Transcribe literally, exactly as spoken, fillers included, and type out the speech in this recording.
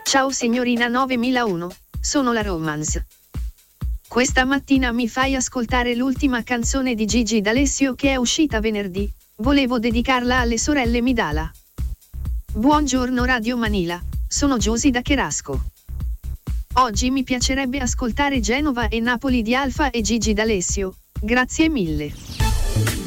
Ciao signorina novemilauno, sono la Romance. Questa mattina mi fai ascoltare l'ultima canzone di Gigi D'Alessio che è uscita venerdì, volevo dedicarla alle sorelle Midala. Buongiorno Radio Manila, sono Giusy da Cherasco. Oggi mi piacerebbe ascoltare Genova e Napoli di Alfa e Gigi D'Alessio, grazie mille.